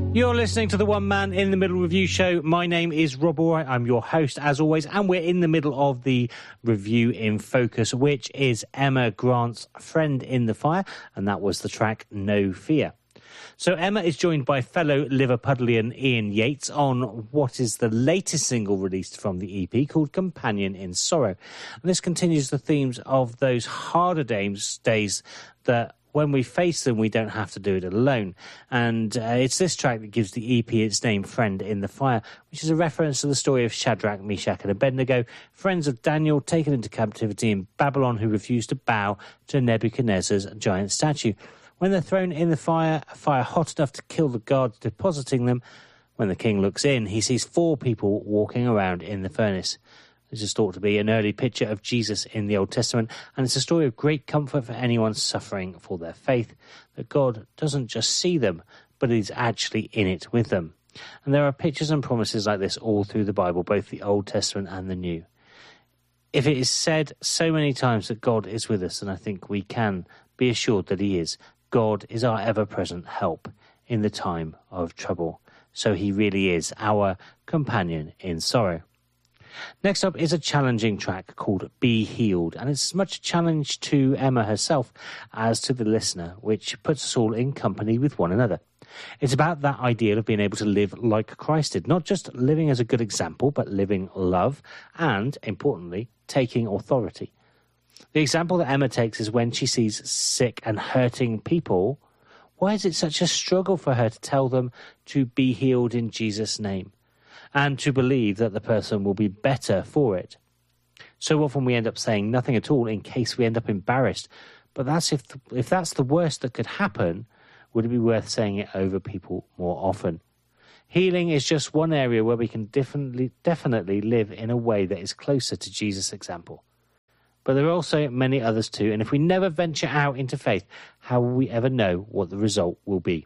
You're listening to the One Man in the Middle review show. My name is Rob Allwright. I'm your host, as always, and we're in the middle of the review in focus, which is Emma Grant's Friend in the Fire, and that was the track No Fear. So Emma is joined by fellow Liverpudlian Ian Yates on what is the latest single released from the EP called Companion in Sorrow. And this continues the themes of those harder days that when we face them, we don't have to do it alone. And it's this track that gives the EP its name, Friend in the Fire, which is a reference to the story of Shadrach, Meshach and Abednego, friends of Daniel taken into captivity in Babylon who refused to bow to Nebuchadnezzar's giant statue. When they're thrown in the fire, a fire hot enough to kill the guards depositing them, when the king looks in, he sees 4 people walking around in the furnace. This is thought to be an early picture of Jesus in the Old Testament, and it's a story of great comfort for anyone suffering for their faith, that God doesn't just see them, but is actually in it with them. And there are pictures and promises like this all through the Bible, both the Old Testament and the New. If it is said so many times that God is with us, then I think we can be assured that he is. God is our ever-present help in the time of trouble. So he really is our companion in sorrow. Next up is a challenging track called Be Healed, and it's as much a challenge to Emma herself as to the listener, which puts us all in company with one another. It's about that ideal of being able to live like Christ did, not just living as a good example, but living love and, importantly, taking authority. The example that Emma takes is when she sees sick and hurting people. Why is it such a struggle for her to tell them to be healed in Jesus' name and to believe that the person will be better for it? So often we end up saying nothing at all in case we end up embarrassed. But that's if that's the worst that could happen, would it be worth saying it over people more often? Healing is just one area where we can definitely live in a way that is closer to Jesus' example. But there are also many others too, and if we never venture out into faith, how will we ever know what the result will be?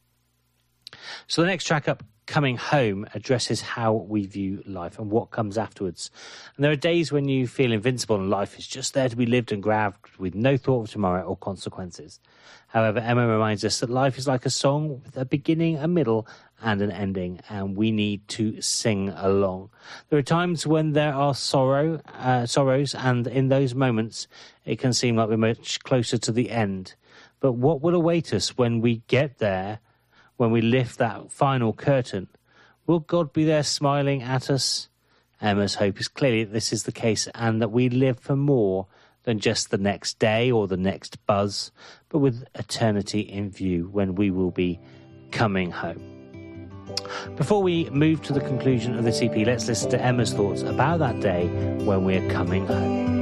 So the next track up, Coming Home, addresses how we view life and what comes afterwards. And there are days when you feel invincible and life is just there to be lived and grabbed with no thought of tomorrow or consequences. However, Emma reminds us that life is like a song with a beginning, a middle and an ending, and we need to sing along. There are times when there are sorrows, and in those moments it can seem like we're much closer to the end. But what will await us when we get there? When we lift that final curtain, will God be there smiling at us? Emma's hope is clearly that this is the case and that we live for more than just the next day or the next buzz, but with eternity in view when we will be coming home. Before we move to the conclusion of this EP, let's listen to Emma's thoughts about that day when we're coming home.